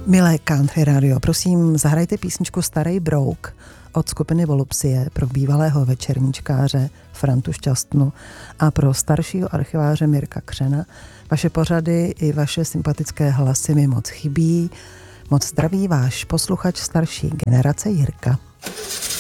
Milé Country Radio, prosím, zahrajte písničku Starý brouk od skupiny Volupsie pro bývalého večerníčkáře Frantu Šťastnu a pro staršího archiváře Mirka Křena. Vaše pořady i vaše sympatické hlasy mi moc chybí. Moc zdraví váš posluchač starší generace Jirka.